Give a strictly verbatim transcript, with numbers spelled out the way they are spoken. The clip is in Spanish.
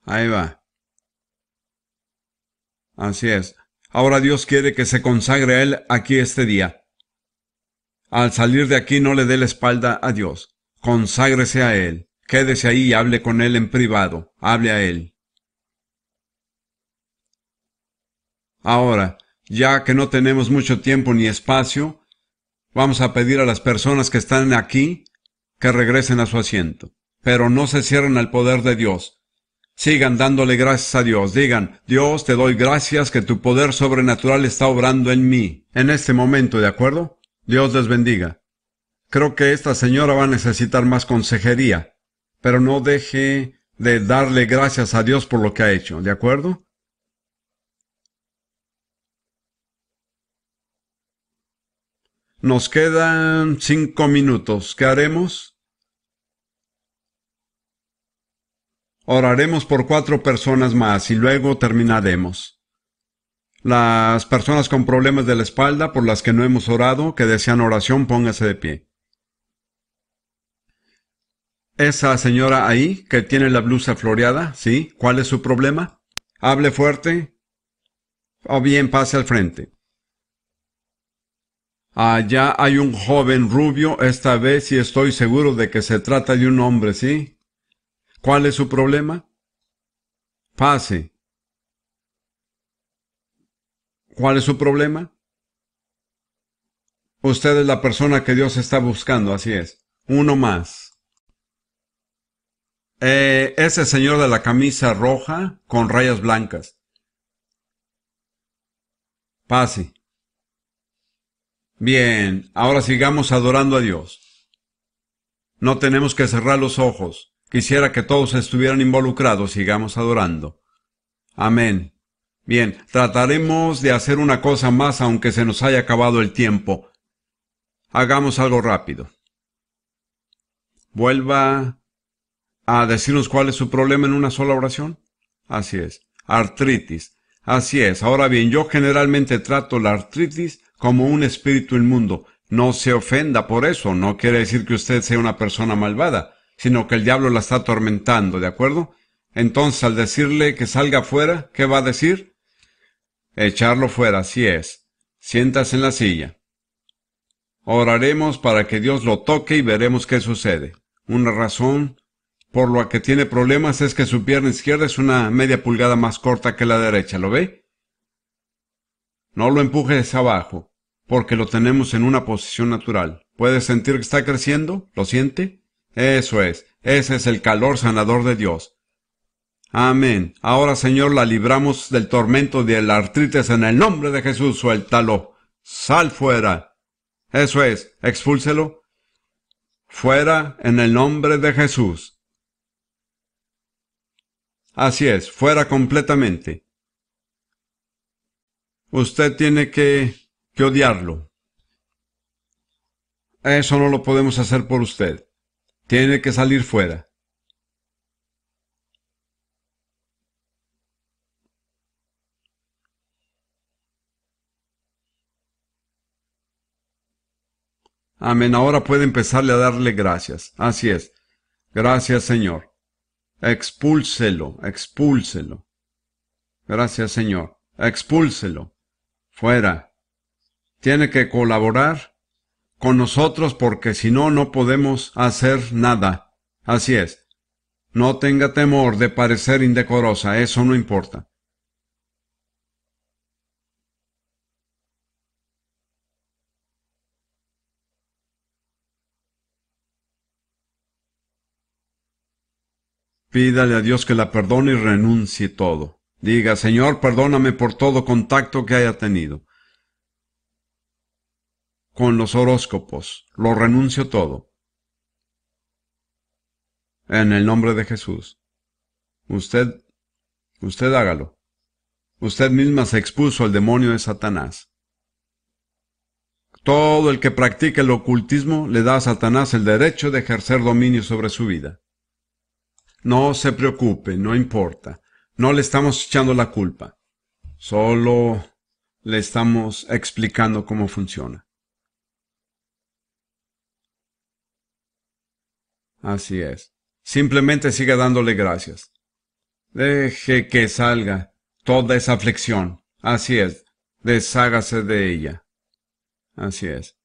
Ahí va. Así es. Ahora Dios quiere que se consagre a Él aquí este día. Al salir de aquí no le dé la espalda a Dios. Conságrese a Él. Quédese ahí y hable con Él en privado. Hable a Él. Ahora, ya que no tenemos mucho tiempo ni espacio, vamos a pedir a las personas que están aquí que regresen a su asiento. Pero no se cierren al poder de Dios. Sigan dándole gracias a Dios. Digan, Dios, te doy gracias que tu poder sobrenatural está obrando en mí. En este momento, ¿de acuerdo? Dios les bendiga. Creo que esta señora va a necesitar más consejería, pero no deje de darle gracias a Dios por lo que ha hecho, ¿de acuerdo? Nos quedan cinco minutos. ¿Qué haremos? Oraremos por cuatro personas más y luego terminaremos. Las personas con problemas de la espalda por las que no hemos orado, que desean oración, póngase de pie. Esa señora ahí, que tiene la blusa floreada, ¿sí? ¿Cuál es su problema? Hable fuerte o bien pase al frente. Allá hay un joven rubio, esta vez sí estoy seguro de que se trata de un hombre, ¿sí? ¿Cuál es su problema? Pase. ¿Cuál es su problema? Usted es la persona que Dios está buscando, así es. Uno más. Eh, ese señor de la camisa roja con rayas blancas. Pase. Bien, ahora sigamos adorando a Dios. No tenemos que cerrar los ojos. Quisiera que todos estuvieran involucrados. Sigamos adorando. Amén. Bien, trataremos de hacer una cosa más aunque se nos haya acabado el tiempo. Hagamos algo rápido. Vuelva a decirnos cuál es su problema en una sola oración. Así es. Artritis. Así es. Ahora bien, yo generalmente trato la artritis como un espíritu inmundo. No se ofenda por eso. No quiere decir que usted sea una persona malvada, sino que el diablo la está atormentando, ¿de acuerdo? Entonces, al decirle que salga fuera, ¿qué va a decir? Echarlo fuera, así es. Siéntase en la silla. Oraremos para que Dios lo toque y veremos qué sucede. Una razón por la que tiene problemas es que su pierna izquierda es una media pulgada más corta que la derecha, ¿lo ve? No lo empujes abajo, porque lo tenemos en una posición natural. ¿Puede sentir que está creciendo? ¿Lo siente? Eso es. Ese es el calor sanador de Dios. Amén. Ahora, Señor, la libramos del tormento de la artritis en el nombre de Jesús. Suéltalo. Sal fuera. Eso es. Expúlselo. Fuera en el nombre de Jesús. Así es. Fuera completamente. Usted tiene que, que odiarlo. Eso no lo podemos hacer por usted. Tiene que salir fuera. Amén. Ahora puede empezarle a darle gracias. Así es. Gracias, Señor. Expúlselo, expúlselo. Gracias, Señor. Expúlselo. Fuera. Tiene que colaborar con nosotros porque si no, no podemos hacer nada. Así es. No tenga temor de parecer indecorosa. Eso no importa. Pídale a Dios que la perdone y renuncie todo. Diga, Señor, perdóname por todo contacto que haya tenido con los horóscopos. Lo renuncio todo. En el nombre de Jesús. Usted, usted hágalo. Usted misma se expuso al demonio de Satanás. Todo el que practique el ocultismo le da a Satanás el derecho de ejercer dominio sobre su vida. No se preocupe, no importa. No le estamos echando la culpa. Solo le estamos explicando cómo funciona. Así es. Simplemente siga dándole gracias. Deje que salga toda esa aflicción. Así es. Deshágase de ella. Así es.